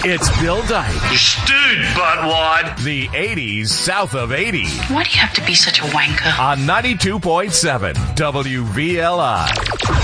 It's Bill Dyke. You stewed, buttwad. The 80s south of 80. Why do you have to be such a wanker? On 92.7 WVLI.